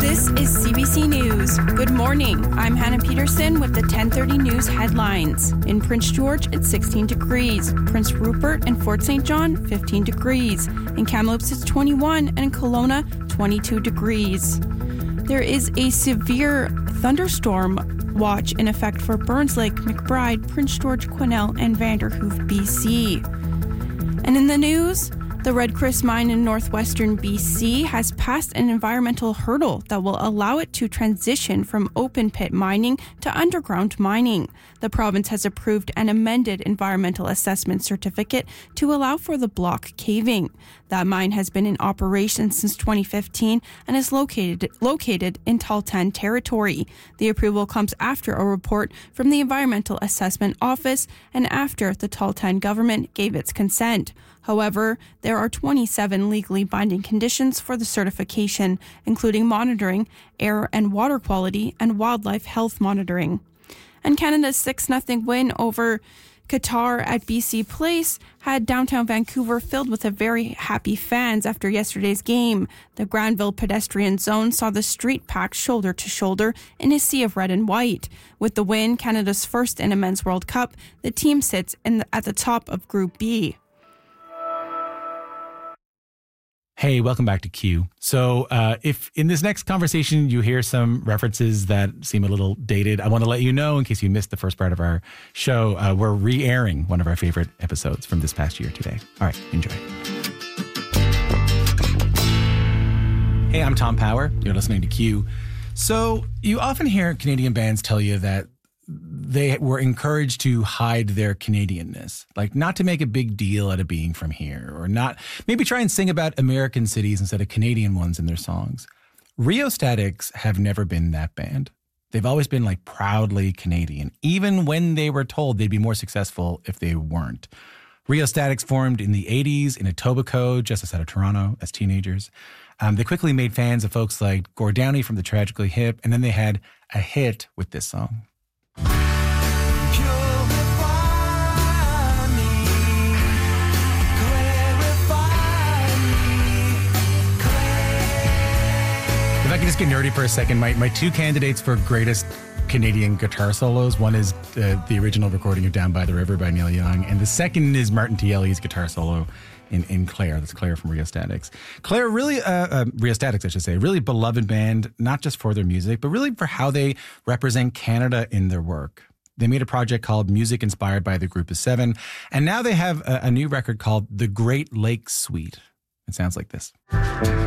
This is CBC News. Good morning. I'm Hannah Peterson with the 10:30 news headlines. In Prince George, it's 16 degrees. Prince Rupert and Fort St. John, 15 degrees. In Kamloops, it's 21, and in Kelowna, 22 degrees. There is a severe thunderstorm watch in effect for Burns Lake, McBride, Prince George, Quesnel, and Vanderhoof, BC. And in the news, the Red Chris mine in northwestern BC has passed an environmental hurdle that will allow it to transition from open pit mining to underground mining. The province has approved an amended environmental assessment certificate to allow for the block caving. That mine has been in operation since 2015 and is located in Tahltan territory. The approval comes after a report from the Environmental Assessment Office and after the Tahltan government gave its consent. However, there are 27 legally binding conditions for the certification, including monitoring air and water quality and wildlife health monitoring. And Canada's 6-0 win over Qatar at BC Place had downtown Vancouver filled with a very happy fans after yesterday's game. The Granville pedestrian zone saw the street packed shoulder to shoulder in a sea of red and white. With the win, Canada's first in a Men's World Cup, the team sits at the top of Group B. Hey, welcome back to Q. So if in this next conversation you hear some references that seem a little dated, I want to let you know, in case you missed the first part of our show, we're re-airing one of our favorite episodes from this past year today. All right, enjoy. Hey, I'm Tom Power. You're listening to Q. So you often hear Canadian bands tell you that they were encouraged to hide their Canadianness, like not to make a big deal out of being from here, or not maybe try and sing about American cities instead of Canadian ones in their songs. Rheostatics have never been that band. They've always been like proudly Canadian, even when they were told they'd be more successful if they weren't. Rheostatics formed in the 80s in Etobicoke, just outside of Toronto, as teenagers. They quickly made fans of folks like Gord Downie from the Tragically Hip, and then they had a hit with this song. If I can just get nerdy for a second, my two candidates for greatest Canadian guitar solos, one is the original recording of Down by the River by Neil Young, and the second is Martin Tielli's guitar solo in Claire. That's Claire from Rheostatics. Claire, really, Rheostatics, I should say, really beloved band, not just for their music, but really for how they represent Canada in their work. They made a project called Music Inspired by the Group of Seven, and now they have a new record called The Great Lakes Suite. It sounds like this.